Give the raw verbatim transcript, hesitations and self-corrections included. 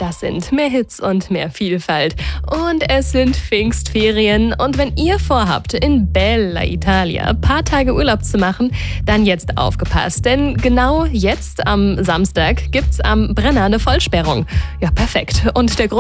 Das sind mehr Hits und mehr Vielfalt. Und es sind Pfingstferien. Und wenn ihr vorhabt, in Bella Italia ein paar Tage Urlaub zu machen, dann jetzt aufgepasst. Denn genau jetzt am Samstag gibt's am Brenner eine Vollsperrung. Ja, perfekt. Und der Grund